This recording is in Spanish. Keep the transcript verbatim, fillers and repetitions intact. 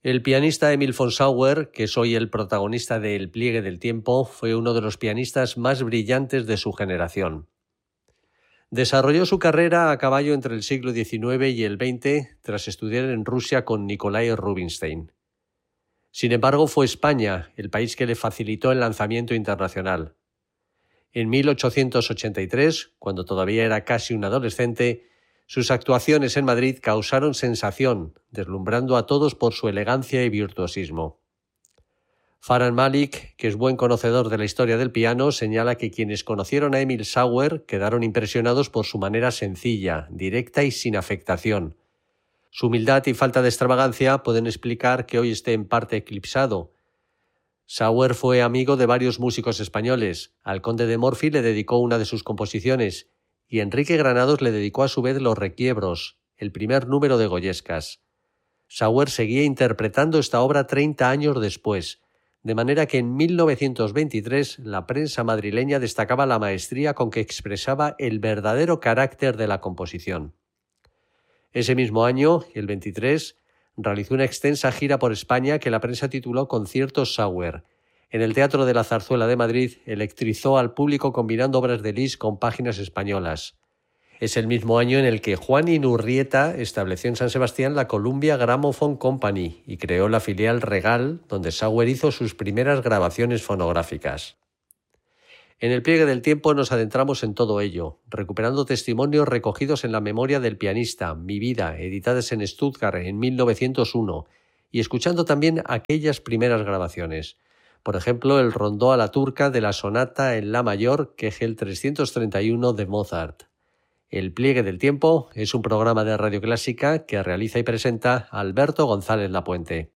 El pianista Emil von Sauer, que es hoy el protagonista de El pliegue del tiempo, fue uno de los pianistas más brillantes de su generación. Desarrolló su carrera a caballo entre el siglo diecinueve y el veinte tras estudiar en Rusia con Nikolai Rubinstein. Sin embargo, fue España el país que le facilitó el lanzamiento internacional. En mil ochocientos ochenta y tres, cuando todavía era casi un adolescente, sus actuaciones en Madrid causaron sensación, deslumbrando a todos por su elegancia y virtuosismo. Farhan Malik, que es buen conocedor de la historia del piano, señala que quienes conocieron a Emil Sauer quedaron impresionados por su manera sencilla, directa y sin afectación. Su humildad y falta de extravagancia pueden explicar que hoy esté en parte eclipsado. Sauer fue amigo de varios músicos españoles. Al conde de Morphy le dedicó una de sus composiciones y Enrique Granados le dedicó a su vez Los Requiebros, el primer número de Goyescas. Sauer seguía interpretando esta obra treinta años después, de manera que en mil novecientos veintitrés la prensa madrileña destacaba la maestría con que expresaba el verdadero carácter de la composición. Ese mismo año, el veintitrés, realizó una extensa gira por España que la prensa tituló Conciertos Sauer. En el Teatro de la Zarzuela de Madrid electrizó al público combinando obras de Liszt con páginas españolas. Es el mismo año en el que Juan Inurrieta estableció en San Sebastián la Columbia Gramophone Company y creó la filial Regal, donde Sauer hizo sus primeras grabaciones fonográficas. En El pliegue del tiempo nos adentramos en todo ello, recuperando testimonios recogidos en la memoria del pianista, Mi vida, editadas en Stuttgart en mil novecientos uno, y escuchando también aquellas primeras grabaciones. Por ejemplo, el rondó a la turca de la sonata en la mayor, Kegel trescientos treinta y uno de Mozart. El pliegue del tiempo es un programa de Radio Clásica que realiza y presenta Alberto González Lapuente.